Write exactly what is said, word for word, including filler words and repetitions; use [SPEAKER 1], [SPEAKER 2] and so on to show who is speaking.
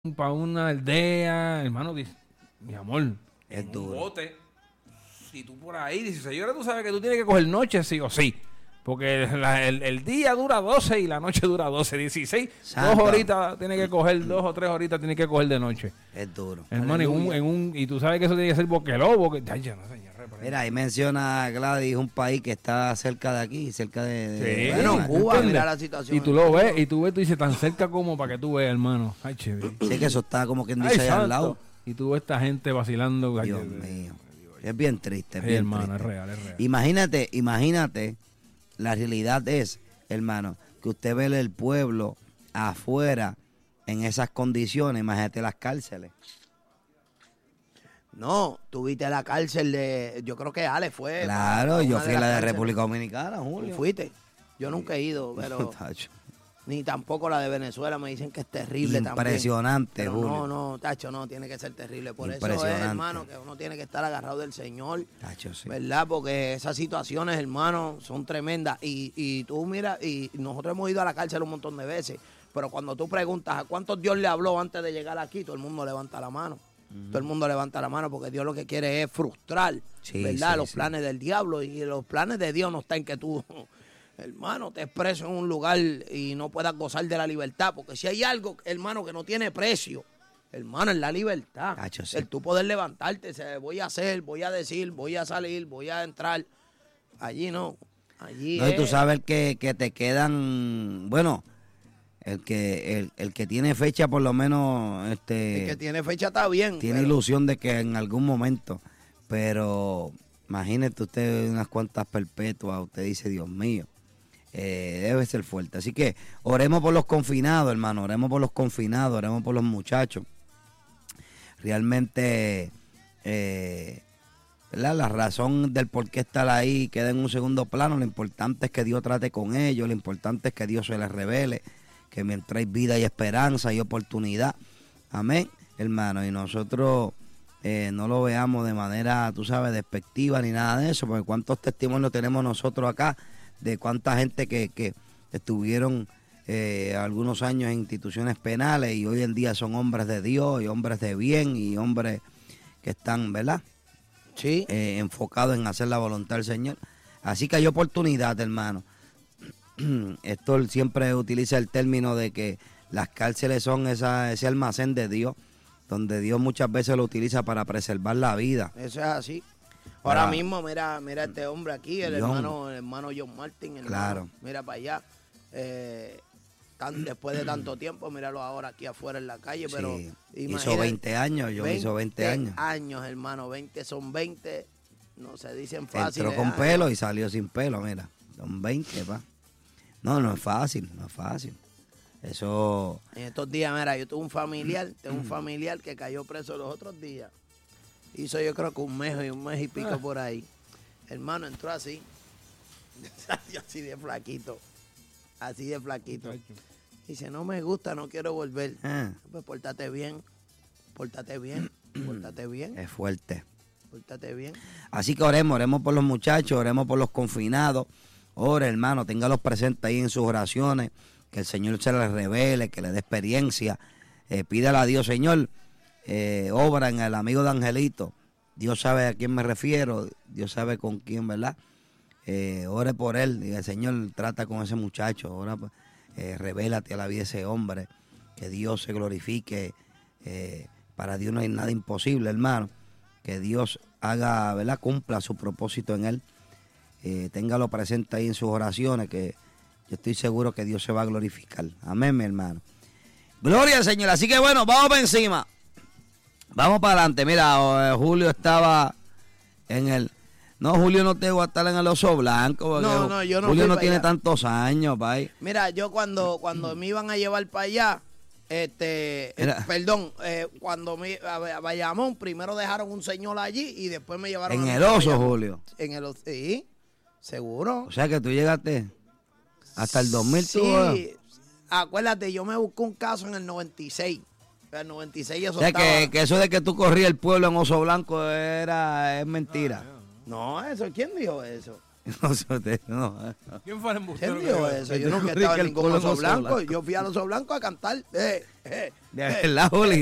[SPEAKER 1] para una aldea, hermano, dice, mi amor,
[SPEAKER 2] Es
[SPEAKER 1] en un
[SPEAKER 2] duro.
[SPEAKER 1] bote, si tú por ahí dices, señora, tú sabes que tú tienes que coger noche sí o sí, porque la- el, el día dura doce y la noche dura doce, dieciséis,
[SPEAKER 2] Santo.
[SPEAKER 1] dos horitas tienes que coger, dos o tres horitas tienes que coger de noche.
[SPEAKER 2] Es duro.
[SPEAKER 1] Hermano, en un, en un, y tú sabes que eso tiene que ser boquelobo, que, ay, yo no sé, señor, pero-
[SPEAKER 2] Mira, ahí menciona Gladys un país que está cerca de aquí, cerca de... de-
[SPEAKER 1] Sí,
[SPEAKER 2] de-
[SPEAKER 3] Bueno,
[SPEAKER 2] de-
[SPEAKER 3] Cuba,
[SPEAKER 1] ¿entiendes?
[SPEAKER 3] mira la situación.
[SPEAKER 1] Y tú lo ves, y tú ves, tú dices, tan cerca como para que tú veas, hermano. Ay, chévere.
[SPEAKER 2] Sí, que eso está como quien
[SPEAKER 1] Ay,
[SPEAKER 2] dice allá al
[SPEAKER 1] santo.
[SPEAKER 2] lado.
[SPEAKER 1] Y tú ves esta gente vacilando. ay,
[SPEAKER 2] Dios
[SPEAKER 1] ay,
[SPEAKER 2] mío. Es bien triste, es
[SPEAKER 1] Sí,
[SPEAKER 2] bien
[SPEAKER 1] hermano,
[SPEAKER 2] triste.
[SPEAKER 1] es real, es real.
[SPEAKER 2] Imagínate, imagínate, la realidad es, hermano, que usted ve el pueblo afuera en esas condiciones, imagínate las cárceles.
[SPEAKER 3] No, tuviste la cárcel de. Yo creo que Ale fue.
[SPEAKER 2] Claro,
[SPEAKER 3] para
[SPEAKER 2] yo
[SPEAKER 3] una
[SPEAKER 2] fui a la de
[SPEAKER 3] las cárceles.
[SPEAKER 2] República Dominicana,
[SPEAKER 3] Tú
[SPEAKER 2] Julio.
[SPEAKER 3] fuiste. Yo nunca he ido, pero.
[SPEAKER 2] Tacho.
[SPEAKER 3] Ni tampoco la de Venezuela. Me dicen que es terrible
[SPEAKER 2] Impresionante,
[SPEAKER 3] también. Pero
[SPEAKER 2] Julio.
[SPEAKER 3] no, no, Tacho, no, tiene que ser terrible. Por eso es,
[SPEAKER 2] Impresionante.
[SPEAKER 3] hermano, que uno tiene que estar agarrado del Señor.
[SPEAKER 2] Tacho, sí.
[SPEAKER 3] ¿Verdad? Porque esas situaciones, hermano, son tremendas. Y, y tú mira, y nosotros hemos ido a la cárcel un montón de veces. Pero cuando tú preguntas a cuántos Dios le habló antes de llegar aquí, todo el mundo levanta la mano. Todo el mundo levanta la mano porque Dios lo que quiere es frustrar,
[SPEAKER 2] Sí,
[SPEAKER 3] ¿verdad?
[SPEAKER 2] sí,
[SPEAKER 3] los
[SPEAKER 2] sí.
[SPEAKER 3] planes del diablo. Y los planes de Dios no están en que tú, hermano, te expreses en un lugar y no puedas gozar de la libertad. Porque si hay algo, hermano, que no tiene precio, hermano, es la libertad.
[SPEAKER 2] Tacho, sí.
[SPEAKER 3] El tú poder levantarte, se, voy a hacer, voy a decir, voy a salir, voy a entrar. Allí no. Allí
[SPEAKER 2] No, y tú
[SPEAKER 3] es-
[SPEAKER 2] sabes que, que te quedan, bueno, el que el, el que tiene fecha por lo menos este
[SPEAKER 3] el que tiene fecha está bien.
[SPEAKER 2] tiene
[SPEAKER 3] pero-
[SPEAKER 2] ilusión de que en algún momento, pero imagínate usted unas cuantas perpetuas, usted dice, Dios mío, eh, debe ser fuerte. Así que oremos por los confinados, hermano, oremos por los confinados, oremos por los muchachos. Realmente, eh, ¿verdad? La razón del por qué estar ahí queda en un segundo plano. Lo importante es que Dios trate con ellos, lo importante es que Dios se les revele, que mientras hay vida y esperanza y oportunidad. Amén, hermano. Y nosotros eh, no lo veamos de manera, tú sabes, despectiva ni nada de eso, porque cuántos testimonios tenemos nosotros acá de cuánta gente que, que estuvieron eh, algunos años en instituciones penales y hoy en día son hombres de Dios y hombres de bien y hombres que están, ¿verdad?
[SPEAKER 3] Sí.
[SPEAKER 2] Eh, enfocados en hacer la voluntad del Señor. Así que hay oportunidad, hermano. Esto siempre utiliza el término de que las cárceles son esa, ese almacén de Dios, donde Dios muchas veces lo utiliza para preservar la vida.
[SPEAKER 3] Eso es así. Ahora
[SPEAKER 2] Para-
[SPEAKER 3] mismo, mira, mira este hombre aquí, el
[SPEAKER 2] John.
[SPEAKER 3] hermano, el hermano John Martin, hermano.
[SPEAKER 2] Claro.
[SPEAKER 3] Mira para allá. Eh, tan- después de tanto tiempo, míralo ahora aquí afuera en la calle, pero
[SPEAKER 2] Sí,
[SPEAKER 3] imagínate,
[SPEAKER 2] hizo veinte años, yo hizo veinte años.
[SPEAKER 3] años, hermano, veinte son veinte, no se dicen fáciles.
[SPEAKER 2] Entró con
[SPEAKER 3] ah,
[SPEAKER 2] pelo y salió sin pelo, mira. Son veinte, pa. No, no es fácil, no es fácil. Eso,
[SPEAKER 3] En estos días, mira, yo tuve un familiar, tengo un familiar que cayó preso los otros días. Hizo yo creo que un mes y un mes y pico por ahí. Hermano, entró así. así de flaquito. Así de flaquito. Dice, no me gusta, no quiero volver.
[SPEAKER 2] ah,
[SPEAKER 3] Pues pórtate bien, pórtate bien, pórtate bien,
[SPEAKER 2] es fuerte.
[SPEAKER 3] pórtate bien.
[SPEAKER 2] Así que oremos, oremos por los muchachos, oremos por los confinados. Ore, hermano, téngalos presentes ahí en sus oraciones, que el Señor se les revele, que le dé experiencia. Eh, pídale a Dios, Señor, eh, obra en el amigo de Angelito. Dios sabe a quién me refiero, Dios sabe con quién, ¿verdad? Eh, ore por él, diga, Señor, trata con ese muchacho, ora, eh, revélate a la vida de ese hombre, que Dios se glorifique. Eh, para Dios no hay nada imposible, hermano. Que Dios haga, ¿verdad? Cumpla su propósito en él. Eh, téngalo presente ahí en sus oraciones, que yo estoy seguro que Dios se va a glorificar. Amén, mi hermano. Gloria al Señor. Así que bueno, vamos para encima. Vamos para adelante. Mira, eh, Julio estaba en el... No, Julio no te va a estar en el oso blanco. porque
[SPEAKER 3] No, no, yo no
[SPEAKER 2] Julio
[SPEAKER 3] fui
[SPEAKER 2] no
[SPEAKER 3] para
[SPEAKER 2] tiene
[SPEAKER 3] allá.
[SPEAKER 2] tantos años, bye.
[SPEAKER 3] Mira, yo cuando, cuando me iban a llevar para allá, este, eh,
[SPEAKER 2] Mira.
[SPEAKER 3] perdón, eh, cuando me a, a Bayamón, primero dejaron un señor allí y después me llevaron
[SPEAKER 2] En
[SPEAKER 3] a mí
[SPEAKER 2] el
[SPEAKER 3] para
[SPEAKER 2] oso,
[SPEAKER 3] Bayamón.
[SPEAKER 2] Julio.
[SPEAKER 3] En el oso, sí, seguro.
[SPEAKER 2] O sea que tú llegaste hasta el dos mil.
[SPEAKER 3] Sí,
[SPEAKER 2] tú, eh.
[SPEAKER 3] acuérdate, yo me busqué un caso en el noventa y seis. En el noventa y seis eso
[SPEAKER 2] O sea
[SPEAKER 3] estaba...
[SPEAKER 2] que, que eso de que tú corrías el pueblo en oso blanco era es mentira.
[SPEAKER 3] No, eso, ¿quién dijo eso?
[SPEAKER 2] No, sé, usted, no.
[SPEAKER 1] ¿Quién fue el embustero?
[SPEAKER 3] ¿Quién dijo
[SPEAKER 1] que-
[SPEAKER 3] eso?
[SPEAKER 2] que
[SPEAKER 3] Yo
[SPEAKER 2] tú
[SPEAKER 3] nunca
[SPEAKER 2] crees
[SPEAKER 3] estaba
[SPEAKER 2] que
[SPEAKER 3] en
[SPEAKER 2] el
[SPEAKER 3] ningún
[SPEAKER 2] pueblo
[SPEAKER 3] oso
[SPEAKER 2] no es oso
[SPEAKER 3] blanco.
[SPEAKER 2] blanco.
[SPEAKER 3] Yo fui al oso blanco a cantar. Eh, eh,
[SPEAKER 2] De
[SPEAKER 3] eh.
[SPEAKER 2] verdad, Juli.